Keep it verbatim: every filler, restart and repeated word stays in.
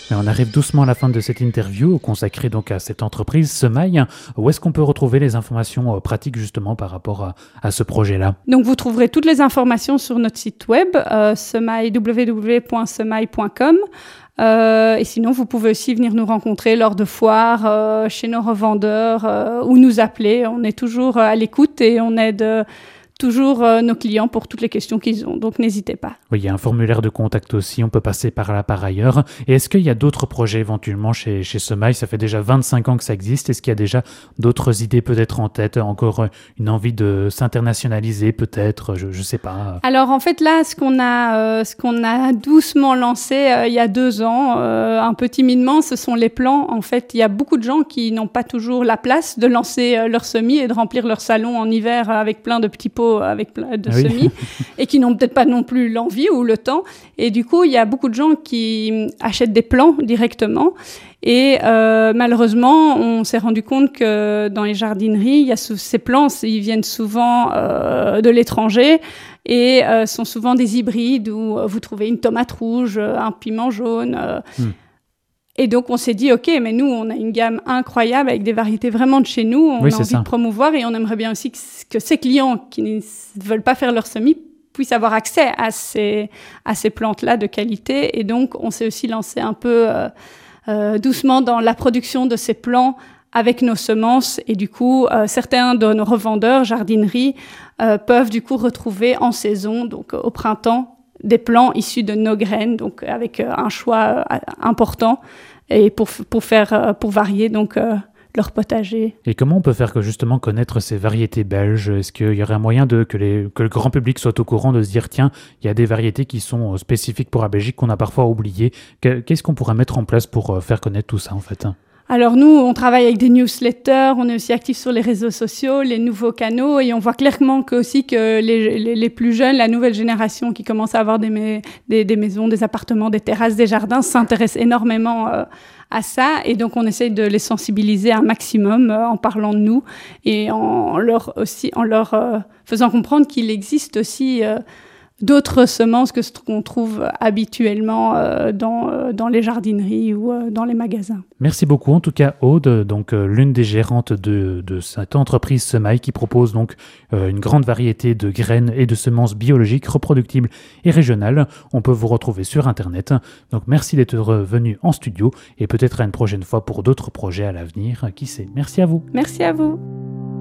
Mais on arrive doucement à la fin de cette interview consacrée donc à cette entreprise Semaille. Où est-ce qu'on peut retrouver les informations euh, pratiques justement par rapport à, à ce projet-là? Donc vous trouverez toutes les informations sur notre site web, euh, semaille, w w w point semaille point com. Euh, et sinon, vous pouvez aussi venir nous rencontrer lors de foires, euh, chez nos revendeurs, euh, ou nous appeler. On est toujours à l'écoute et on aide euh, toujours euh, nos clients pour toutes les questions qu'ils ont. Donc, n'hésitez pas. Oui, il y a un formulaire de contact aussi, on peut passer par là par ailleurs. Et est-ce qu'il y a d'autres projets éventuellement chez, chez Semaille? Ça fait déjà vingt-cinq ans que ça existe. Est-ce qu'il y a déjà d'autres idées peut-être en tête? Encore une envie de s'internationaliser peut-être? Je ne sais pas. Alors en fait là, ce qu'on a, euh, ce qu'on a doucement lancé euh, il y a deux ans, euh, un peu timidement, ce sont les plants. En fait, il y a beaucoup de gens qui n'ont pas toujours la place de lancer euh, leur semis et de remplir leur salon en hiver avec plein de petits pots avec plein de Ah oui. semis et qui n'ont peut-être pas non plus l'envie ou le temps. Et du coup, il y a beaucoup de gens qui achètent des plants directement. Et euh, malheureusement, on s'est rendu compte que dans les jardineries, il y a sou- ces plants, ils viennent souvent euh, de l'étranger et euh, sont souvent des hybrides où vous trouvez une tomate rouge, un piment jaune. Euh, Hmm. Et donc, on s'est dit, OK, mais nous, on a une gamme incroyable avec des variétés vraiment de chez nous. On Oui, a c'est envie ça. de promouvoir et on aimerait bien aussi que, que ces clients qui ne veulent pas faire leur semis puissent avoir accès à ces, à ces plantes-là de qualité. Et donc, on s'est aussi lancé un peu euh, euh, doucement dans la production de ces plants avec nos semences. Et du coup, euh, certains de nos revendeurs, jardineries, euh, peuvent du coup retrouver en saison, donc euh, au printemps, des plants issus de nos graines, donc avec euh, un choix euh, important et pour, pour, faire, euh, pour varier donc, euh, leur potager. Et comment on peut faire que justement connaître ces variétés belges? Est-ce qu'il y aurait un moyen de, que, les, que le grand public soit au courant de se dire tiens, il y a des variétés qui sont euh, spécifiques pour la Belgique qu'on a parfois oubliées? Que- Qu'est-ce qu'on pourrait mettre en place pour euh, faire connaître tout ça en fait? Alors nous, on travaille avec des newsletters, on est aussi actifs sur les réseaux sociaux, les nouveaux canaux, et on voit clairement que aussi que les, les, les plus jeunes, la nouvelle génération qui commence à avoir des, mais, des, des maisons, des appartements, des terrasses, des jardins, s'intéresse énormément euh, à ça. Et donc on essaye de les sensibiliser un maximum euh, en parlant de nous et en leur, aussi, en leur euh, faisant comprendre qu'il existe aussi euh, d'autres semences que ce qu'on trouve habituellement euh, dans, euh, dans les jardineries ou euh, dans les magasins. Merci beaucoup en tout cas Aude, donc euh, l'une des gérantes de, de cette entreprise Semaille qui propose donc euh, une grande variété de graines et de semences biologiques, reproductibles et régionales. On peut vous retrouver sur internet. Donc merci d'être venu en studio et peut-être à une prochaine fois pour d'autres projets à l'avenir. Qui sait? Merci à vous. Merci à vous.